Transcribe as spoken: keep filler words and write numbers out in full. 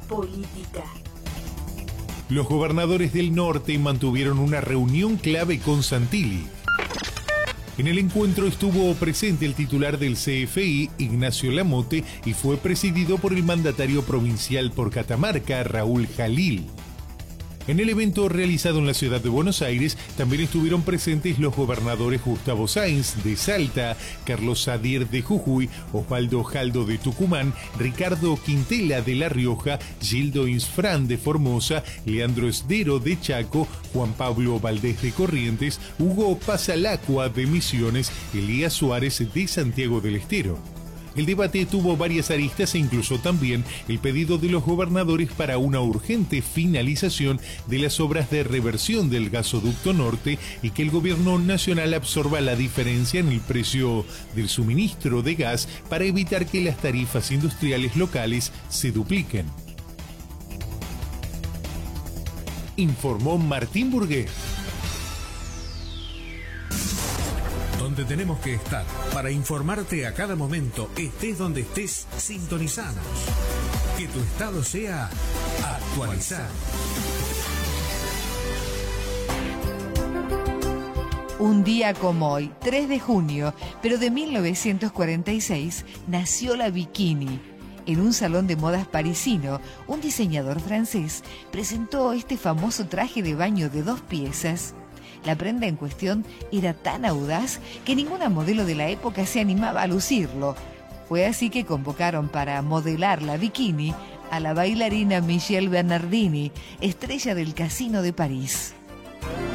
política. Los gobernadores del norte mantuvieron una reunión clave con Santilli. En el encuentro estuvo presente el titular del C F I, Ignacio Lamote, y fue presidido por el mandatario provincial por Catamarca, Raúl Jalil. En el evento realizado en la ciudad de Buenos Aires también estuvieron presentes los gobernadores Gustavo Sáenz de Salta, Carlos Sadir de Jujuy, Osvaldo Jaldo de Tucumán, Ricardo Quintela de La Rioja, Gildo Insfrán de Formosa, Leandro Esdero de Chaco, Juan Pablo Valdés de Corrientes, Hugo Pasalacua de Misiones, Elías Suárez de Santiago del Estero. El debate tuvo varias aristas e incluso también el pedido de los gobernadores para una urgente finalización de las obras de reversión del gasoducto norte y que el gobierno nacional absorba la diferencia en el precio del suministro de gas para evitar que las tarifas industriales locales se dupliquen. Informó Martín Burgués. Donde tenemos que estar para informarte a cada momento, estés donde estés, sintonizados. Que tu estado sea actualizado. Un día como hoy, tres de junio, pero de mil novecientos cuarenta y seis, nació la bikini. En un salón de modas parisino, un diseñador francés presentó este famoso traje de baño de dos piezas. La prenda en cuestión era tan audaz que ninguna modelo de la época se animaba a lucirlo. Fue así que convocaron para modelar la bikini a la bailarina Michelle Bernardini, estrella del Casino de París.